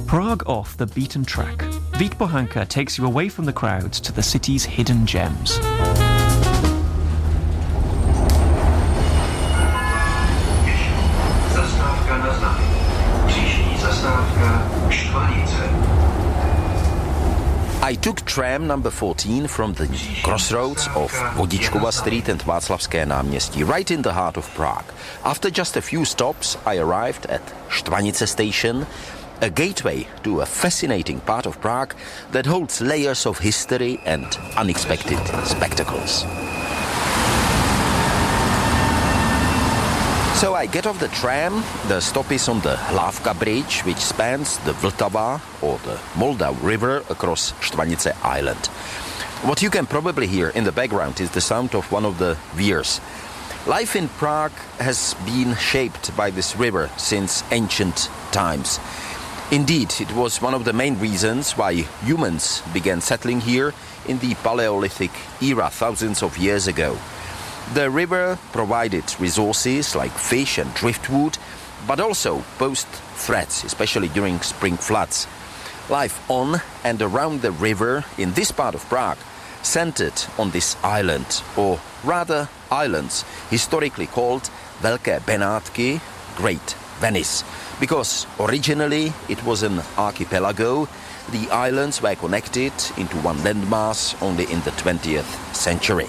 Prague off the beaten track, Vít Bohanka takes you away from the crowds to the city's hidden gems. Zastávka na znamení. Příští zastávka Štvanice. I took tram number 14 from the crossroads of Vodičkova Street and Václavské náměstí, right in the heart of Prague. After just a few stops, I arrived at Štvanice station, a gateway to a fascinating part of Prague that holds layers of history and unexpected spectacles. So I get off the tram. The stop is on the Hlávka Bridge, which spans the Vltava or the Moldau River across Štvanice Island. What you can probably hear in the background is the sound of one of the weirs. Life in Prague has been shaped by this river since ancient times. Indeed, it was one of the main reasons why humans began settling here in the Paleolithic era thousands of years ago. The river provided resources like fish and driftwood, but also posed threats, especially during spring floods. Life on and around the river in this part of Prague centered on this island, or rather islands, historically called Velké Benátky, Great Venice, because originally it was an archipelago. The islands were connected into one landmass only in the 20th century.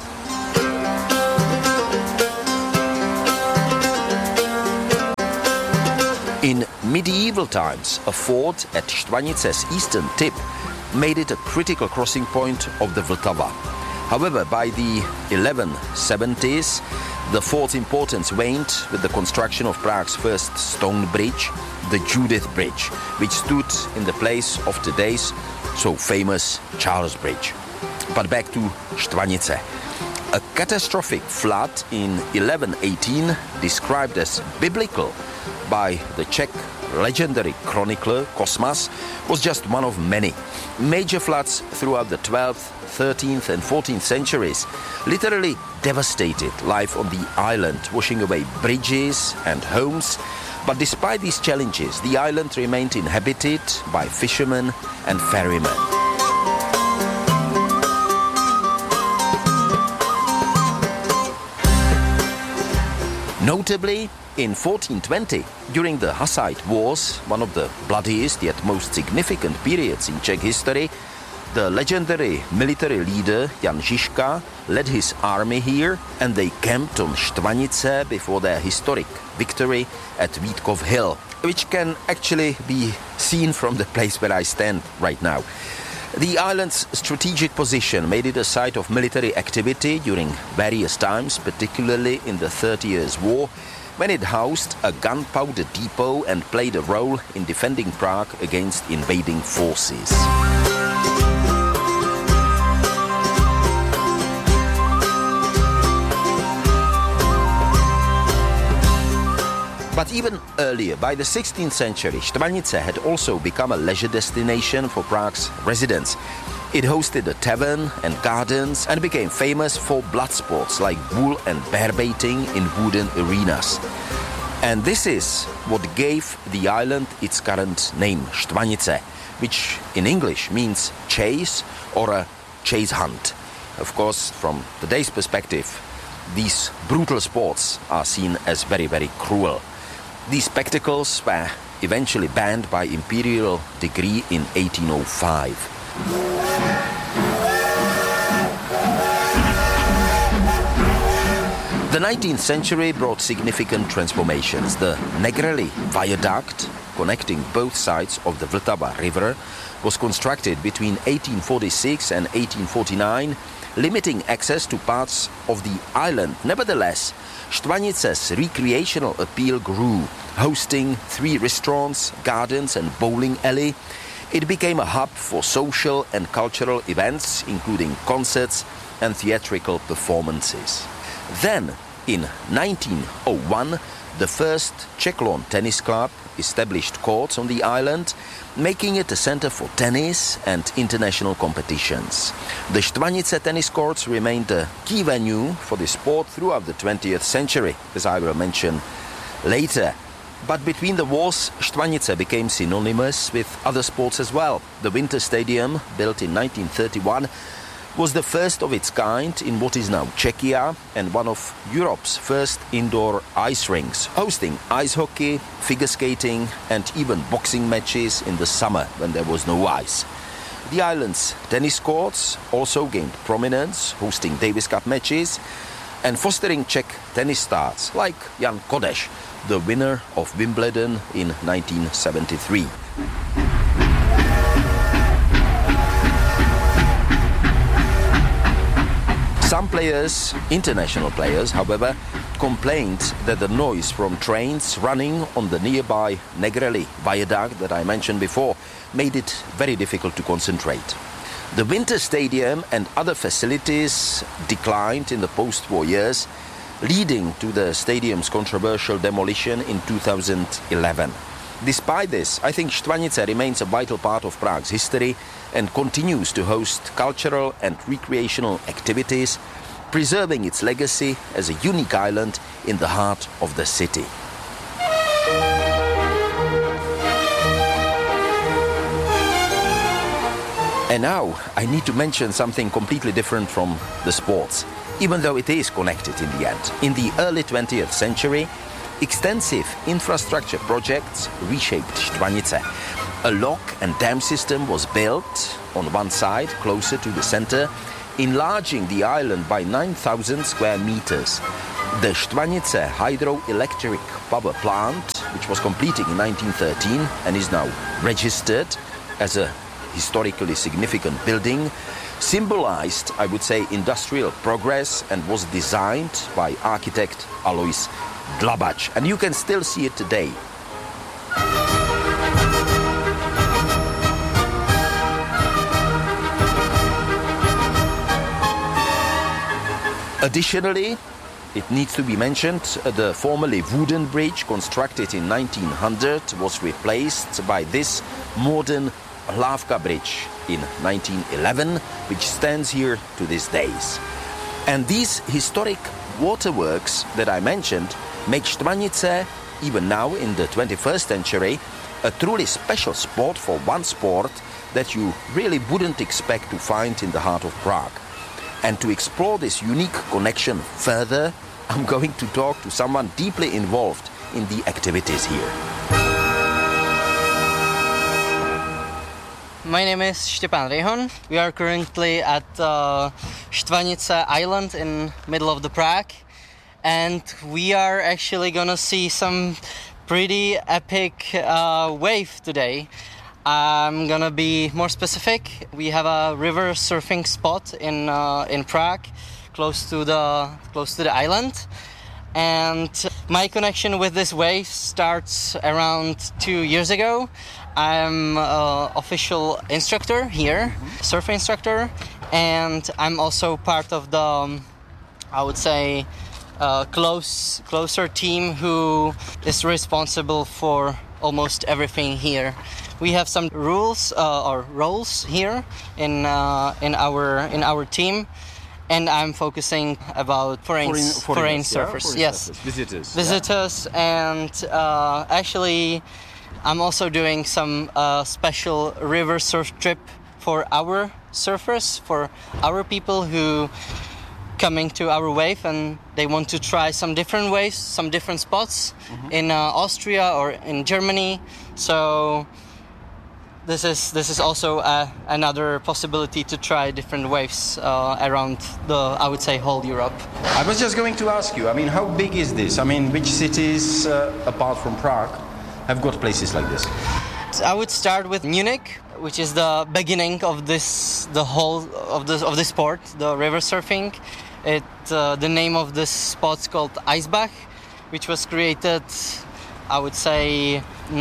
In medieval times, a fort at Štvanice's eastern tip made it a critical crossing point of the Vltava. However, by the 1170s, the fort's importance waned with the construction of Prague's first stone bridge, the Judith Bridge, which stood in the place of today's so famous Charles Bridge. But back to Štvanice. A catastrophic flood in 1118, described as biblical by the Czech legendary chronicler Cosmas, was just one of many. Major floods throughout the 12th, 13th and 14th centuries literally devastated life on the island, washing away bridges and homes. But despite these challenges, the island remained inhabited by fishermen and ferrymen. Notably, in 1420, during the Hussite Wars, one of the bloodiest yet most significant periods in Czech history, the legendary military leader Jan Žižka led his army here, and they camped on Štvanice before their historic victory at Vítkov Hill, which can actually be seen from the place where I stand right now. The island's strategic position made it a site of military activity during various times, particularly in the 30 Years' War, when it housed a gunpowder depot and played a role in defending Prague against invading forces. But even earlier, by the 16th century, Štvanice had also become a leisure destination for Prague's residents. It hosted a tavern and gardens and became famous for blood sports like bull and bear baiting in wooden arenas. And this is what gave the island its current name, Štvanice, which in English means chase or a chase hunt. Of course, from today's perspective, these brutal sports are seen as very, very cruel. These spectacles were eventually banned by imperial decree in 1805. The 19th century brought significant transformations. The Negrelli Viaduct, connecting both sides of the Vltava River, was constructed between 1846 and 1849, limiting access to parts of the island. Nevertheless, Štvanice's recreational appeal grew, hosting 3 restaurants, gardens and bowling alley. It became a hub for social and cultural events, including concerts and theatrical performances. Then, in 1901, the first Czech lawn tennis club established courts on the island, making it a center for tennis and international competitions. The Štvanice tennis courts remained a key venue for the sport throughout the 20th century, as I will mention later. But between the wars, Štvanice became synonymous with other sports as well. The Winter Stadium, built in 1931, was the first of its kind in what is now Czechia and one of Europe's first indoor ice rinks, hosting ice hockey, figure skating and even boxing matches in the summer when there was no ice. The island's tennis courts also gained prominence, hosting Davis Cup matches and fostering Czech tennis stars like Jan Kodeš, the winner of Wimbledon in 1973. Some players, international players, however, complained that the noise from trains running on the nearby Negrelli viaduct that I mentioned before made it very difficult to concentrate. The Winter Stadium and other facilities declined in the post-war years, leading to the stadium's controversial demolition in 2011. Despite this, I think Štvanice remains a vital part of Prague's history and continues to host cultural and recreational activities, preserving its legacy as a unique island in the heart of the city. And now I need to mention something completely different from the sports, even though it is connected in the end. In the early 20th century, extensive infrastructure projects reshaped Štvanice. A lock and dam system was built on one side, closer to the center, enlarging the island by 9,000 square meters. The Štvanice hydroelectric power plant, which was completed in 1913 and is now registered as a historically significant building, symbolized, I would say, industrial progress and was designed by architect Alois Dlabač. And you can still see it today. Additionally, it needs to be mentioned, the formerly wooden bridge constructed in 1900 was replaced by this modern Hlávka Bridge in 1911, which stands here to these days. And these historic waterworks that I mentioned make Štvanice, even now in the 21st century, a truly special spot for one sport that you really wouldn't expect to find in the heart of Prague. And to explore this unique connection further, I'm going to talk to someone deeply involved in the activities here. My name is Štěpán Rejhon. We are currently at Štvanice Island in middle of the Prague, and we are actually gonna see some pretty epic wave today. I'm gonna be more specific. We have a river surfing spot in Prague, close to the island, and my connection with this wave starts around 2 years ago. I'm an official instructor here, surf instructor, and I'm also part of the, I would say, closer team who is responsible for almost everything here. We have some rules or roles here in our team, and I'm focusing about foreign surfers. Yes, visitors, and actually, I'm also doing some special river surf trip for our surfers, for our people who coming to our wave and they want to try some different waves, some different spots in Austria or in Germany. So this is also another possibility to try different waves around the, I would say, whole Europe. I was just going to ask you, I mean, how big is this? I mean, which cities apart from Prague have got places like this? I would start with Munich, which is the beginning of the whole of this sport, the river surfing. The name of this spot's called Eisbach, which was created, I would say,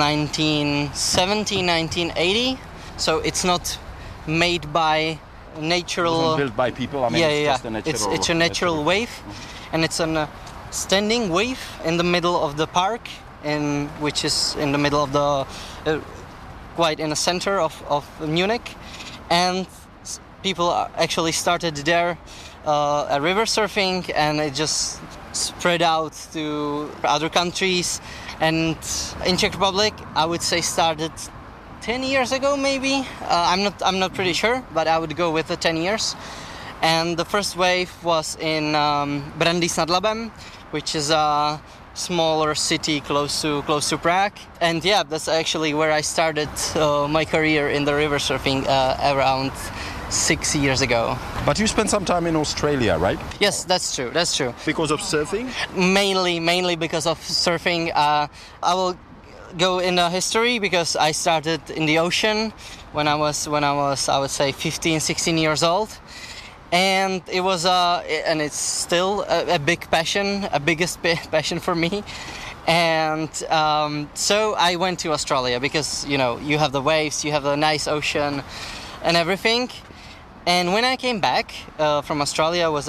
1970, 1980. So it's not made by natural. It wasn't built by people. I mean, it's just a natural. It's a natural wave, and it's a standing wave in the middle of the park, which is in the middle of the, quite in the center of Munich, and people actually started there river surfing, and it just spread out to other countries, And in Czech Republic, I would say started 10 years ago, maybe. I'm not pretty sure, but I would go with the 10 years. And the first wave was in Brandýs nad Labem, which is a smaller city close to Prague. And yeah, that's actually where I started my career in the river surfing around 6 years ago. But you spent some time in Australia, right? Yes, that's true. Because of surfing? Mainly because of surfing. I will go in the history because I started in the ocean when I was I would say 15, 16 years old. And it was and it's still a big passion, biggest passion for me. And so I went to Australia because, you know, you have the waves, you have the nice ocean and everything. And when I came back from Australia, it was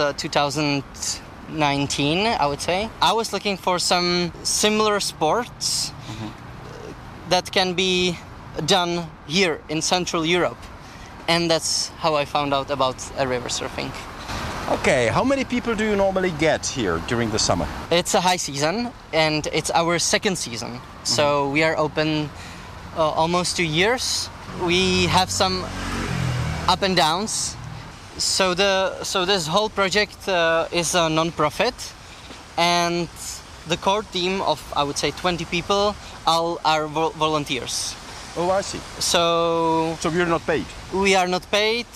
2019, I would say. I was looking for some similar sports that can be done here in Central Europe. And that's how I found out about river surfing. Okay, how many people do you normally get here during the summer? It's a high season, and it's our second season. So we are open almost 2 years. We have some up and downs. So this whole project is a non-profit, and the core team of, I would say, 20 people all are volunteers. Oh, I see. So you're not paid? We are not paid.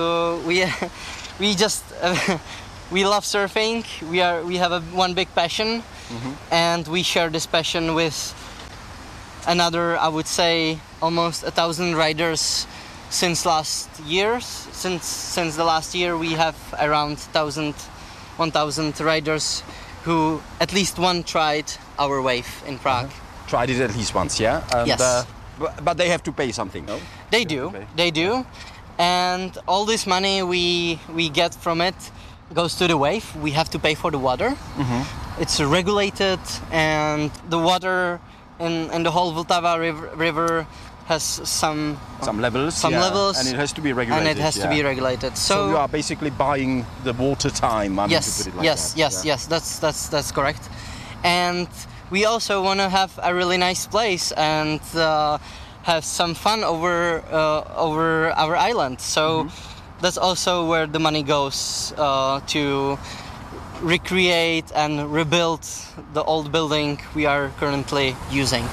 We just we love surfing. We have one big passion, and we share this passion with another, I would say, almost 1,000 riders since last year. Since the last year, we have around 1,000 riders who at least one tried our wave in Prague. Tried it at least once, yeah? And, yes. But they have to pay something, no? They do. And all this money we get from it goes to the wave. We have to pay for the water. It's regulated, and the water in the whole Vltava river has some levels. levels. And it has to be regulated. So you are basically buying the water time. Yes, to put it like that. Yes. That's correct. And we also want to have a really nice place and have some fun over our island. So that's also where the money goes to recreate and rebuild the old building we are currently using.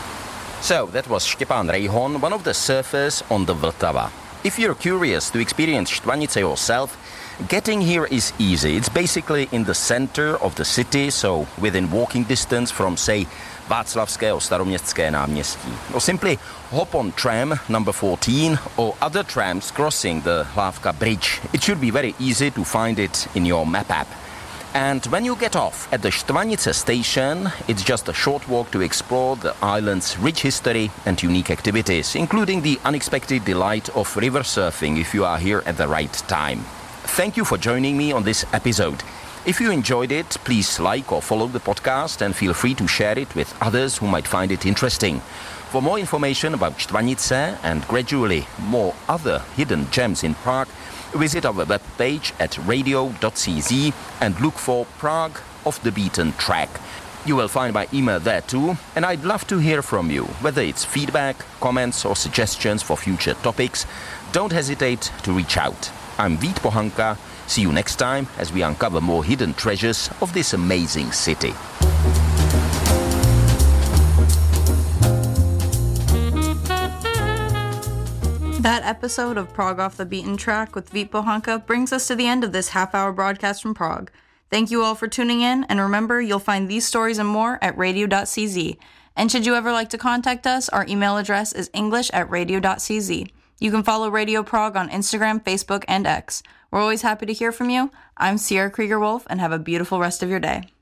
So that was Štěpán Rejhon, one of the surfers on the Vltava. If you're curious to experience Štvanice yourself, getting here is easy. It's basically in the center of the city, so within walking distance from, say, Václavské or Staroměstské náměstí. Or simply hop on tram number 14 or other trams crossing the Hlávka Bridge. It should be very easy to find it in your map app. And when you get off at the Štvanice station, it's just a short walk to explore the island's rich history and unique activities, including the unexpected delight of river surfing if you are here at the right time. Thank you for joining me on this episode. If you enjoyed it, please like or follow the podcast and feel free to share it with others who might find it interesting. For more information about Štvanice and gradually more other hidden gems in Prague, visit our webpage at radio.cz and look for Prague Off the Beaten Track. You will find my email there too, and I'd love to hear from you, whether it's feedback, comments or suggestions for future topics. Don't hesitate to reach out. I'm Vít Pohanka. See you next time as we uncover more hidden treasures of this amazing city. That episode of Prague Off the Beaten Track with Vít Pohanka brings us to the end of this half-hour broadcast from Prague. Thank you all for tuning in, and remember, you'll find these stories and more at radio.cz. And should you ever like to contact us, our email address is english@radio.cz. You can follow Radio Prague on Instagram, Facebook, and X. We're always happy to hear from you. I'm Sierra Krieger-Wolf, and have a beautiful rest of your day.